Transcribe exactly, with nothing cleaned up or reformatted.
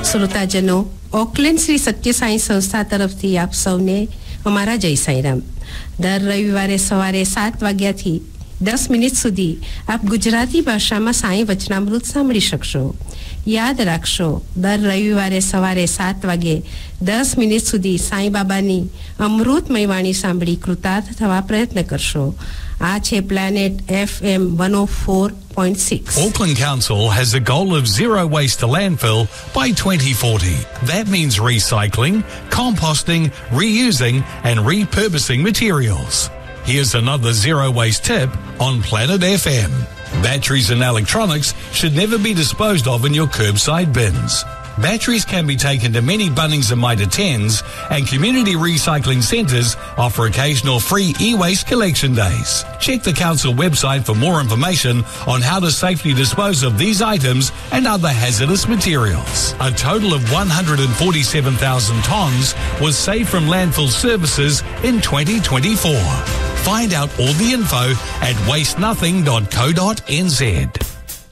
શ્રોતાજનો Oakland Shri સત્ય સાઈ સંસ્થા તરફથી આપ સૌને અમારા જય સાઈરામ. દર રવિવારે સવારે સાત વાગ્યાથી દસ મિનિટ સુધી આપ ગુજરાતી ભાષામાં સાઈ વચનામૃત સાંભળી શકશો. યાદ રાખશો, દર રવિવારે સવારે સાત વાગે દસ મિનિટ સુધી સાઈ બાબાની અમૃતમય વાણી સાંભળી કૃતાર્થ થવા પ્રયત્ન કરશો. આ છે planet F M one oh four point six. Auckland Council has a goal of zero waste to landfill by twenty forty. That means recycling, composting, reusing and repurposing materials. Here's another zero waste tip on Planet F M. Batteries and electronics should never be disposed of in your curbside bins. Batteries can be taken to many Bunnings and Mitre tens, and community recycling centres offer occasional free e-waste collection days. Check the council website for more information on how to safely dispose of these items and other hazardous materials. A total of one hundred forty-seven thousand tonnes was saved from landfill services in twenty twenty-four. Find out all the info at waste nothing dot co dot n z.